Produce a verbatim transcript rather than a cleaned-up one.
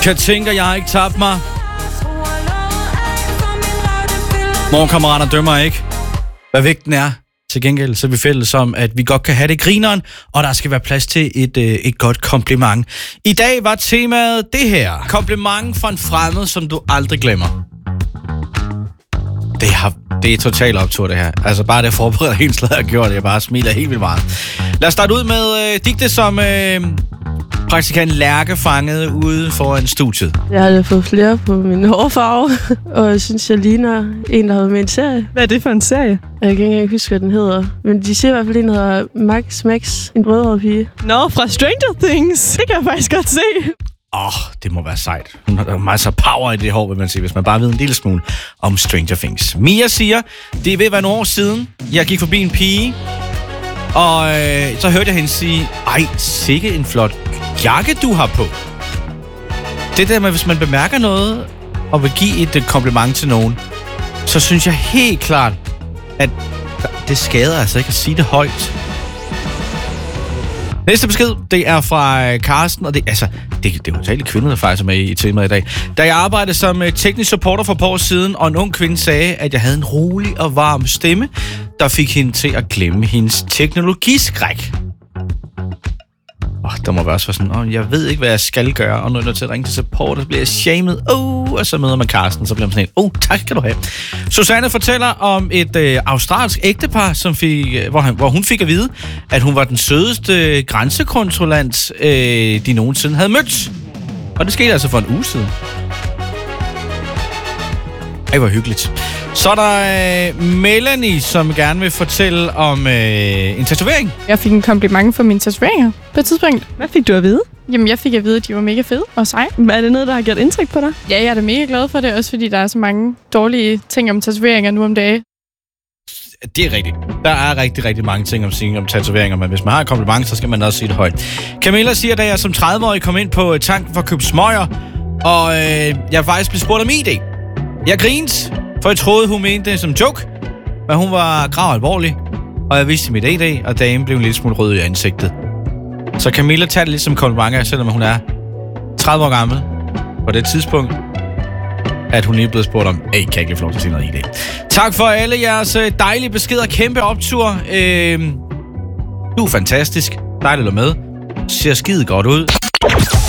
Kan tænke, jeg har ikke tabt mig. Morgenkammerater dømmer ikke, hvad vægten er. Til gengæld så er vi fælles om, at vi godt kan have det grineren, og der skal være plads til et, øh, et godt kompliment. I dag var temaet det her. Kompliment fra en fremmed, som du aldrig glemmer. Det, har, det er totalt optur, det her. Altså bare det forberedt helt slag har gjort, jeg bare smiler helt vildt meget. Lad os starte ud med øh, digte, som øh, praktikant Lærke fangede ude foran studiet. Jeg har fået flere på min hårfarve, og jeg synes, jeg ligner en, der har været med i en serie. Hvad er det for en serie? Jeg kan ikke engang huske, hvad den hedder. Men de siger i hvert fald, en, der hedder Max Max, en rødhåret pige. Nå, fra Stranger Things. Det kan jeg faktisk godt se. Åh, oh, det må være sejt. Hun har masser af power i det hår, vil man sige, hvis man bare ved en lille smule om Stranger Things. Mia siger, det er ved at være nogle år siden, jeg gik forbi en pige, og øh, så hørte jeg hende sige, ej, sikke en flot jakke, du har på. Det der med, hvis man bemærker noget, og vil give et kompliment til nogen, så synes jeg helt klart, at det skader altså ikke at sige det højt. Næste besked, det er fra Karsten, og det, altså, det, det er jo totalt kvinder, der faktisk er med i temaet i dag. Da jeg arbejdede som teknisk supporter for et par år siden, og en ung kvinde sagde, at jeg havde en rolig og varm stemme, der fik hende til at glemme hendes teknologiskræk. Oh, der må være også være sådan, oh, jeg ved ikke, hvad jeg skal gøre, og nu er jeg nødt til at ringe til support, og så bliver jeg shamed, oh, og så møder man Karsten, så bliver man sådan en, oh, tak skal du have. Susanne fortæller om et øh, australsk ægtepar, som fik, øh, hvor, han, hvor hun fik at vide, at hun var den sødeste grænsekontrollant, øh, de nogensinde havde mødt. Og det skete altså for en uge siden. Ej, hvor hyggeligt. Så er der øh, Melanie, som gerne vil fortælle om øh, en tatovering. Jeg fik en kompliment for mine tatoveringer på et tidspunkt. Hvad fik du at vide? Jamen, jeg fik at vide, at de var mega fede og seje. Hvad er det noget, der har gjort indtryk på dig? Ja, jeg er da mega glad for det, også fordi der er så mange dårlige ting om tatoveringer nu om dagen. Det er rigtigt. Der er rigtig, rigtig mange ting om, om tatoveringer, men hvis man har en kompliment, så skal man også sige det højt. Camilla siger, da jeg som tredive-årig kom ind på tanken for at købe smøger, og øh, jeg faktisk blev spurgt om I D. Jeg grinte, for jeg troede, hun mente det som joke, men hun var grav alvorlig, og jeg viste mit I D, og damen blev en lille smule rød i ansigtet. Så Camilla tager det lidt som komplimenter, selvom hun er tredive år gammel på det tidspunkt, at hun lige er blevet spurgt om, hey, kan jeg ikke få lov til at sige noget I D? Tak for alle jeres dejlige beskeder, kæmpe optur. Øh, du er fantastisk, dejligt at være med, ser skide godt ud.